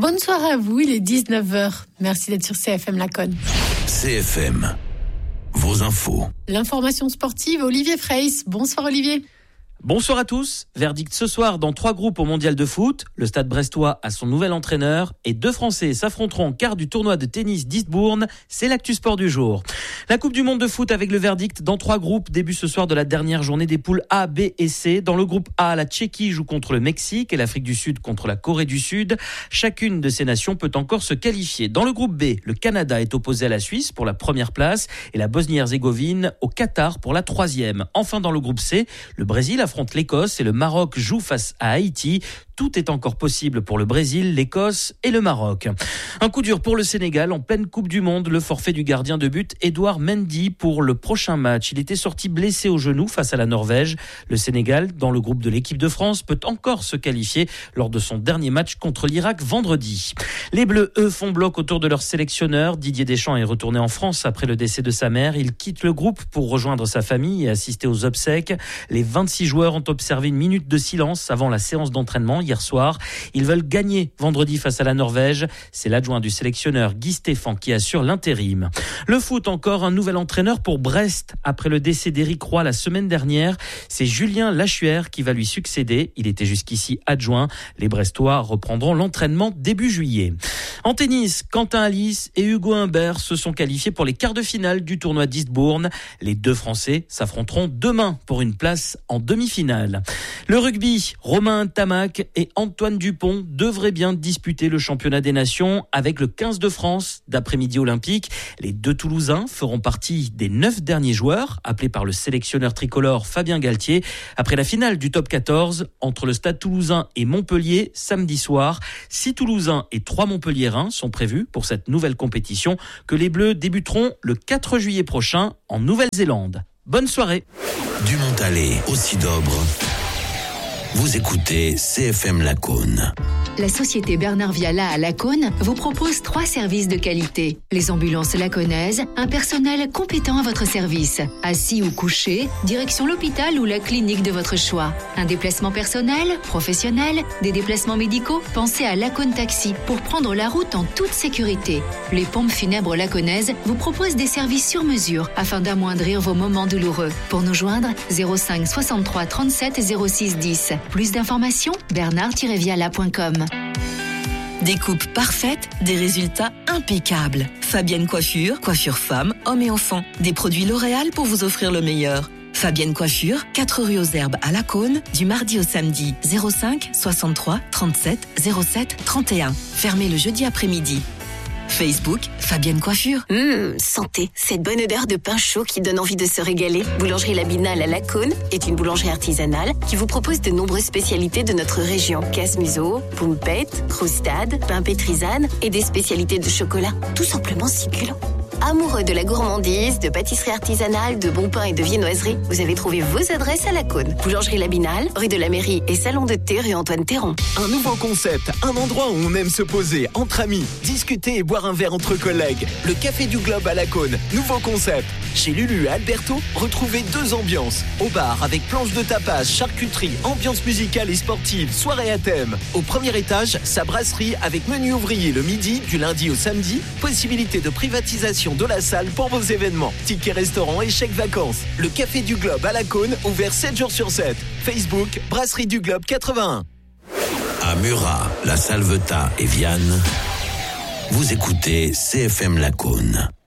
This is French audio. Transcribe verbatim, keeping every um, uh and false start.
Bonne soirée à vous, il est dix-neuf heures. Merci d'être sur C F M Laconne. C F M, vos infos. L'information sportive, Olivier Freys. Bonsoir Olivier. Bonsoir à tous. Verdict ce soir dans trois groupes au Mondial de foot. Le Stade brestois a son nouvel entraîneur et deux Français s'affronteront en quart du tournoi de tennis d'Eastbourne. C'est l'actu sport du jour. La Coupe du Monde de foot avec le verdict dans trois groupes. Début ce soir de la dernière journée des poules A, B et C. Dans le groupe A, la Tchéquie joue contre le Mexique et l'Afrique du Sud contre la Corée du Sud. Chacune de ces nations peut encore se qualifier. Dans le groupe B, le Canada est opposé à la Suisse pour la première place et la Bosnie-Herzégovine au Qatar pour la troisième. Enfin, dans le groupe C, le Brésil affronte l'Écosse et le Maroc joue face à Haïti. Tout est encore possible pour le Brésil, l'Écosse et le Maroc. Un coup dur pour le Sénégal en pleine Coupe du Monde. Le forfait du gardien de but Edouard Mendy pour le prochain match. Il était sorti blessé au genou face à la Norvège. Le Sénégal, dans le groupe de l'équipe de France, peut encore se qualifier lors de son dernier match contre l'Irak vendredi. Les Bleus, eux, font bloc autour de leur sélectionneur. Didier Deschamps est retourné en France après le décès de sa mère. Il quitte le groupe pour rejoindre sa famille et assister aux obsèques. Les vingt-six joueurs ont observé une minute de silence avant la séance d'entraînement hier soir. Ils veulent gagner vendredi face à la Norvège. C'est l'adjoint du sélectionneur Guy Stéphane qui assure l'intérim. Le foot encore, un nouvel entraîneur pour Brest. Après le décès d'Éric Roy la semaine dernière, c'est Julien Lachuer qui va lui succéder. Il était jusqu'ici adjoint. Les Brestois reprendront l'entraînement début juillet. En tennis, Quentin Alice et Hugo Humbert se sont qualifiés pour les quarts de finale du tournoi d'Eastbourne. Les deux Français s'affronteront demain pour une place en demi-finale. Le rugby, Romain Tamac et Antoine Dupont devraient bien disputer le championnat des nations avec le quinze de France d'après-midi olympique. Les deux Toulousains feront partie des neuf derniers joueurs appelés par le sélectionneur tricolore Fabien Galtier après la finale du top quatorze entre le Stade Toulousain et Montpellier samedi soir. Six Toulousains et trois Montpelliérains sont prévus pour cette nouvelle compétition que les Bleus débuteront le quatre juillet prochain en Nouvelle-Zélande. Bonne soirée. Du Montalet au Sidobre. Vous écoutez C F M Laconne. La société Bernard Viala à Laconne vous propose trois services de qualité. Les ambulances laconnaises, un personnel compétent à votre service. Assis ou couché, direction l'hôpital ou la clinique de votre choix. Un déplacement personnel, professionnel, des déplacements médicaux, pensez à Laconne Taxi pour prendre la route en toute sécurité. Les pompes funèbres laconnaises vous proposent des services sur mesure afin d'amoindrir vos moments douloureux. Pour nous joindre, zéro cinq soixante-trois trente-sept zéro six dix. Plus d'informations, bernard tiret viala point com. Des coupes parfaites, des résultats impeccables. Fabienne Coiffure, coiffure femme, hommes et enfants. Des produits L'Oréal pour vous offrir le meilleur. Fabienne Coiffure, quatre rue aux Herbes à Laconne, du mardi au samedi, zéro cinq soixante-trois trente-sept zéro sept trente et un. Fermé le jeudi après-midi. Facebook, Fabienne Coiffure. Hum, santé, cette bonne odeur de pain chaud qui donne envie de se régaler. Boulangerie Labinale à Laconne est une boulangerie artisanale qui vous propose de nombreuses spécialités de notre région. Casse-museau, poumpette, croustade, pain pétrisane et des spécialités de chocolat. Tout simplement succulent. Amoureux de la gourmandise, de pâtisserie artisanale, de bons pains et de viennoiserie, vous avez trouvé vos adresses à Laconne. Boulangerie Labinale, rue de la Mairie et salon de thé rue Antoine Théron. Un nouveau concept, un endroit où on aime se poser entre amis, discuter et boire un verre entre collègues. Le Café du Globe à Laconne, nouveau concept. Chez Lulu et Alberto, retrouvez deux ambiances. Au bar avec planche de tapas, charcuterie, ambiance musicale et sportive, soirée à thème. Au premier étage, sa brasserie avec menu ouvrier le midi, du lundi au samedi, possibilité de privatisation de la salle pour vos événements. Tickets restaurant et chèques vacances. Le Café du Globe à Laconne, ouvert sept jours sur sept. Facebook, Brasserie du Globe quatre-vingt-un. À Murat, La Salvetat et Vianne, vous écoutez C F M Laconne.